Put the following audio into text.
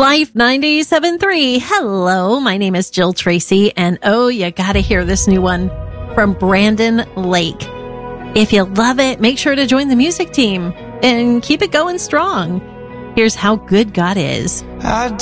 Life 97.3. Hello, my name is Jill Tracy, and oh, you gotta hear this new one from Brandon Lake. If you love it, make sure to join the music team and keep it going strong. Here's How Good God Is.